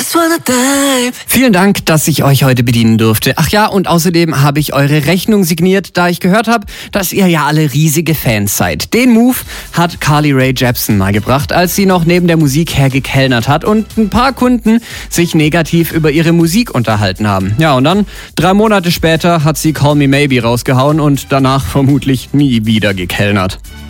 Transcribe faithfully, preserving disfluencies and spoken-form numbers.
just wanna dive. Vielen Dank, dass ich euch heute bedienen durfte. Ach ja, und außerdem habe ich eure Rechnung signiert, da ich gehört habe, dass ihr ja alle riesige Fans seid. Den Move hat Carly Rae Jepsen mal gebracht, als sie noch neben der Musik hergekellnert hat und ein paar Kunden sich negativ über ihre Musik unterhalten haben. Ja, und dann, drei Monate später, hat sie Call Me Maybe rausgehauen und danach vermutlich nie wieder gekellnert.